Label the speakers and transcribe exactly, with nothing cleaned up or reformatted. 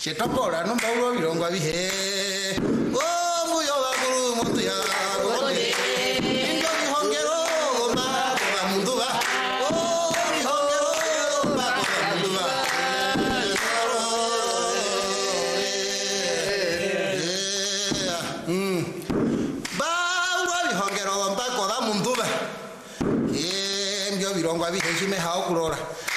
Speaker 1: Shetapora no Paulo Vilonga Vihe. Oh, Muyola Guru Montia, Indio Hongero, Baca Munduba. Oh, Hongero, Baca Munduba. Hmm. Baura Hongero, Baca Munduba. Indio Vilonga Vihe, she may how Kurora.